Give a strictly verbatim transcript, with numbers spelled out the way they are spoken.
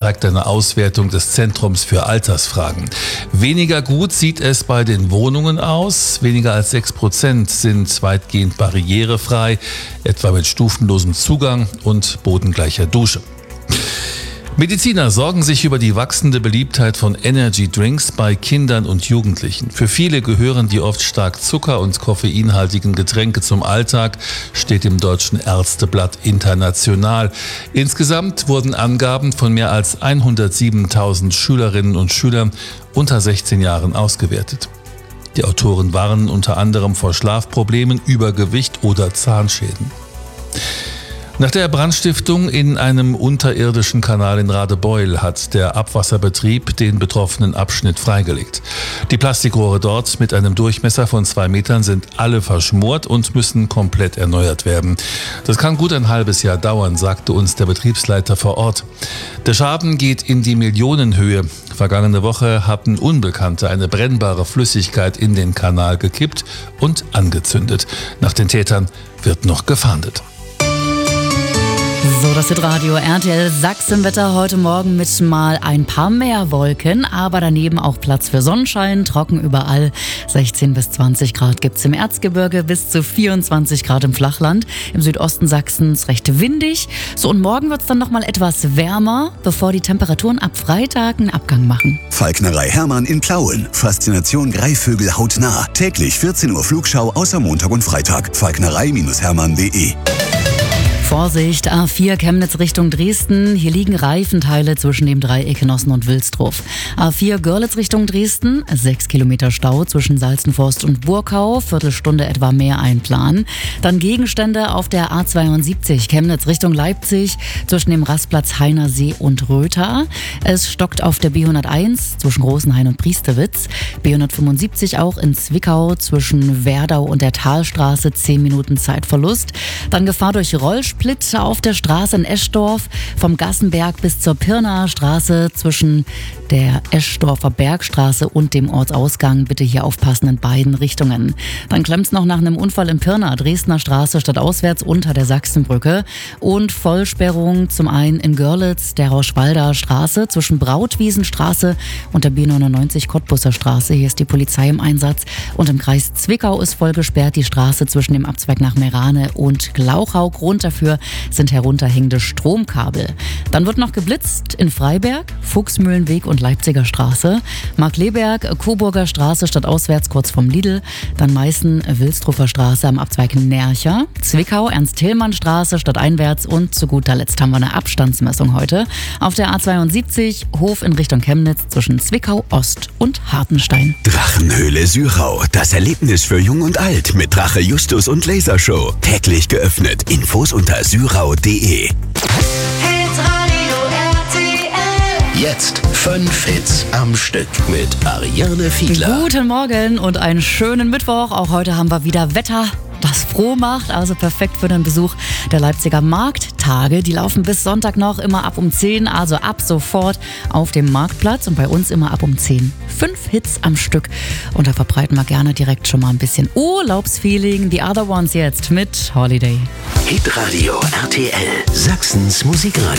zeigt eine Auswertung des Zentrums für Altersfragen. Weniger gut sieht es bei den Wohnungen aus. Weniger als sechs Prozent sind weitgehend barrierefrei, etwa mit stufenlosem Zugang und bodengleicher Dusche. Mediziner sorgen sich über die wachsende Beliebtheit von Energy Drinks bei Kindern und Jugendlichen. Für viele gehören die oft stark zucker- und koffeinhaltigen Getränke zum Alltag, steht im Deutschen Ärzteblatt International. Insgesamt wurden Angaben von mehr als hundertsiebentausend Schülerinnen und Schülern unter sechzehn Jahren ausgewertet. Die Autoren warnen unter anderem vor Schlafproblemen, Übergewicht oder Zahnschäden. Nach der Brandstiftung in einem unterirdischen Kanal in Radebeul hat der Abwasserbetrieb den betroffenen Abschnitt freigelegt. Die Plastikrohre dort mit einem Durchmesser von zwei Metern sind alle verschmort und müssen komplett erneuert werden. Das kann gut ein halbes Jahr dauern, sagte uns der Betriebsleiter vor Ort. Der Schaden geht in die Millionenhöhe. Vergangene Woche hatten Unbekannte eine brennbare Flüssigkeit in den Kanal gekippt und angezündet. Nach den Tätern wird noch gefahndet. So, das wird Radio R T L Sachsenwetter heute Morgen mit mal ein paar mehr Wolken, aber daneben auch Platz für Sonnenschein, trocken überall. sechzehn bis zwanzig Grad gibt's im Erzgebirge, bis zu vierundzwanzig Grad im Flachland. Im Südosten Sachsens recht windig. So, und morgen wird's dann nochmal etwas wärmer, bevor die Temperaturen ab Freitag einen Abgang machen. Falknerei Hermann in Plauen. Faszination Greifvögel hautnah. Täglich vierzehn Uhr Flugschau außer Montag und Freitag. falknerei Hermann punkt de. Vorsicht, A vier Chemnitz Richtung Dresden. Hier liegen Reifenteile zwischen dem Dreieck Genossen und Wilsdruff. A vier Görlitz Richtung Dresden. Sechs Kilometer Stau zwischen Salzenforst und Burkau. Viertelstunde etwa mehr einplanen. Dann Gegenstände auf der A zweiundsiebzig Chemnitz Richtung Leipzig zwischen dem Rastplatz Heinersee und Rötha. Es stockt auf der B hunderteins zwischen Großenhain und Priesterwitz. B hundertfünfundsiebzig auch in Zwickau zwischen Werdau und der Talstraße. zehn Minuten Zeitverlust. Dann Gefahr durch Rollsplit auf der Straße in Eschdorf vom Gassenberg bis zur Pirnaer Straße zwischen der Eschdorfer Bergstraße und dem Ortsausgang. Bitte hier aufpassen in beiden Richtungen. Dann klemmt's noch nach einem Unfall in Pirna, Dresdner Straße stadtauswärts unter der Sachsenbrücke. Und Vollsperrung zum einen in Görlitz, der Rauschwalder Straße zwischen Brautwiesenstraße und der B neunundneunzig Cottbusser Straße. Hier ist die Polizei im Einsatz. Und im Kreis Zwickau ist voll gesperrt die Straße zwischen dem Abzweig nach Merane und Glauchau. Grund dafür sind herunterhängende Stromkabel. Dann wird noch geblitzt in Freiberg, Fuchsmühlenweg und Leipziger Straße, Markleberg, Coburger Straße stadtauswärts kurz vom Lidl, dann Meißen, Wilsdruffer Straße am Abzweig Nercher, Zwickau, Ernst-Thälmann-Straße stadteinwärts und zu guter Letzt haben wir eine Abstandsmessung heute auf der A zweiundsiebzig, Hof in Richtung Chemnitz zwischen Zwickau Ost und Hartenstein. Drachenhöhle Sürau, das Erlebnis für Jung und Alt mit Drache Justus und Lasershow. Täglich geöffnet. Infos unter sürau punkt de. Jetzt fünf Hits am Stück mit Ariane Fiedler. Guten Morgen und einen schönen Mittwoch. Auch heute haben wir wieder Wetter, das froh macht, also perfekt für den Besuch der Leipziger Markttage. Die laufen bis Sonntag noch immer ab um zehn, also ab sofort auf dem Marktplatz und bei uns immer ab um zehn. Fünf Hits am Stück und da verbreiten wir gerne direkt schon mal ein bisschen Urlaubsfeeling. The Other Ones jetzt mit Holiday. Hitradio R T L, Sachsens Musikradio.